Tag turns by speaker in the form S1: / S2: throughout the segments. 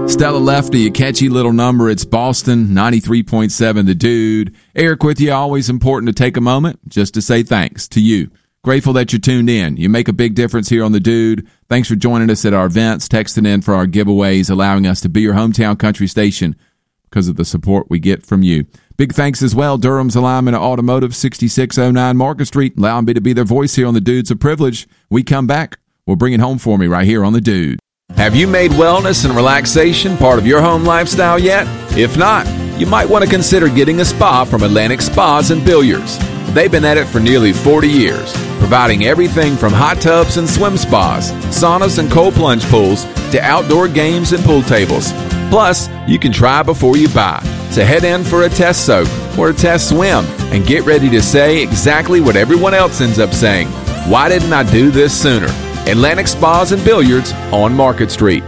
S1: Stella Lefty, a catchy little number. It's Boston, 93.7 The Dude. Eric with you. Always important to take a moment just to say thanks to you. Grateful that you're tuned in. You make a big difference here on The Dude. Thanks for joining us at our events, texting in for our giveaways, allowing us to be your hometown country station because of the support we get from you. Big thanks as well, Durham's Alignment Automotive, 6609 Market Street, allowing me to be their voice here on The Dude's a privilege. We come back, we'll bring it home for me right here on The Dude. Have you made wellness and relaxation part of your home lifestyle yet? If not, you might want to consider getting a spa from Atlantic Spas and Billiards. They've been at it for nearly 40 years, providing everything from hot tubs and swim spas, saunas and cold plunge pools, to outdoor games and pool tables. Plus, you can try before you buy. So head in for a test soak or a test swim and get ready to say exactly what everyone else ends up saying. Why didn't I do this sooner? Atlantic Spas and Billiards on Market Street.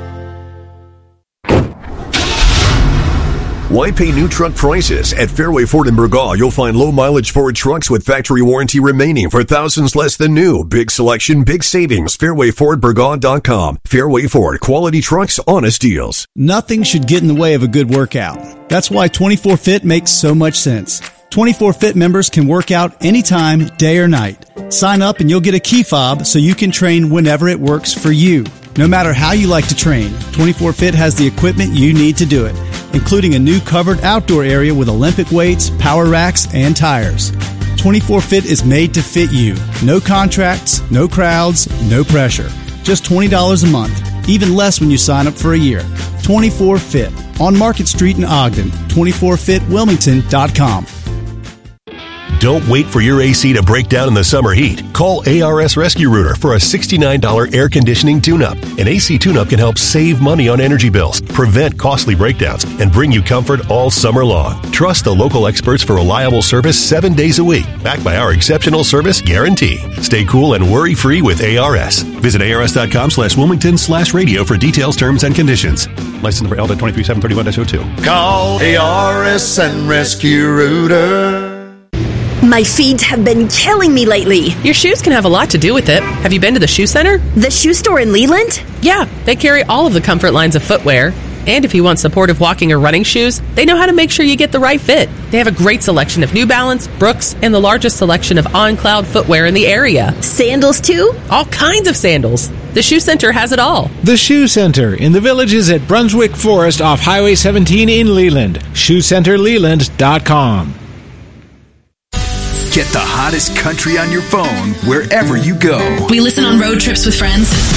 S2: Why pay new truck prices? At Fairway Ford in Burgaw, you'll find low-mileage Ford trucks with factory warranty remaining for thousands less than new. Big selection, big savings. FairwayFordBurgaw.com. Fairway Ford. Quality trucks, honest deals.
S3: Nothing should get in the way of a good workout. That's why 24-Fit makes so much sense. 24-Fit members can work out anytime, day or night. Sign up and you'll get a key fob so you can train whenever it works for you. No matter how you like to train, 24-Fit has the equipment you need to do it, including a new covered outdoor area with Olympic weights, power racks, and tires. 24-Fit is made to fit you. No contracts, no crowds, no pressure. Just $20 a month, even less when you sign up for a year. 24-Fit on Market Street in Ogden, 24fitwilmington.com.
S2: Don't wait for your AC to break down in the summer heat. Call ARS Rescue Rooter for a $69 air conditioning tune-up. An AC tune-up can help save money on energy bills, prevent costly breakdowns, and bring you comfort all summer long. Trust the local experts for reliable service 7 days a week, backed by our exceptional service guarantee. Stay cool and worry-free with ARS. Visit ars.com/Wilmington/radio for details, terms, and conditions. License number LDA 23731-02.
S4: Call ARS and Rescue Rooter.
S5: My feet have been killing me lately.
S6: Your shoes can have a lot to do with it. Have you been to the shoe center?
S5: The shoe store in Leland?
S6: Yeah, they carry all of the comfort lines of footwear. And if you want supportive walking or running shoes, they know how to make sure you get the right fit. They have a great selection of New Balance, Brooks, and the largest selection of on-cloud footwear in the area.
S5: Sandals, too?
S6: All kinds of sandals. The Shoe Center has it all.
S7: The Shoe Center in the Villages at Brunswick Forest off Highway 17 in Leland. ShoeCenterLeland.com.
S8: Get the hottest country on your phone wherever you go.
S9: We listen on road trips with friends.